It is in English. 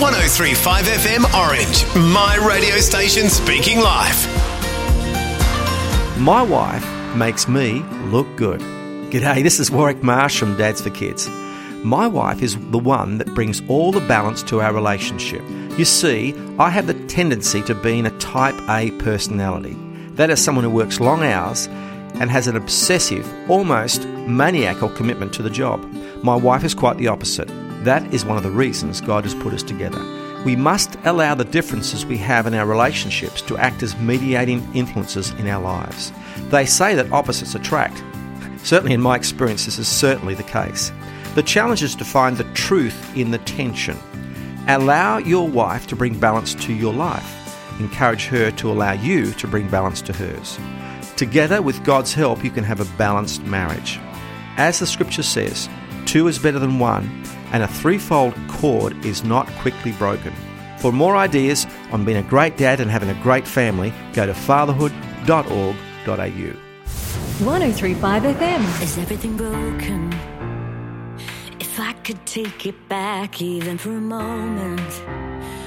103.5 FM Orange, my radio station speaking life. My wife makes me look good. G'day, this is Warwick Marsh from Dads for Kids. My wife is the one that brings all the balance to our relationship. You see, I have the tendency to be in a type A personality. That is someone who works long hours and has an obsessive, almost maniacal commitment to the job. My wife is quite the opposite. That is one of the reasons God has put us together. We must allow the differences we have in our relationships to act as mediating influences in our lives. They say that opposites attract. Certainly in my experience, this is certainly the case. The challenge is to find the truth in the tension. Allow your wife to bring balance to your life. Encourage her to allow you to bring balance to hers. Together, with God's help, you can have a balanced marriage. As the scripture says, 2 is better than 1, and a threefold cord is not quickly broken. For more ideas on being a great dad and having a great family, go to fatherhood.org.au. 103.5 FM. Is everything broken? If I could take it back even for a moment.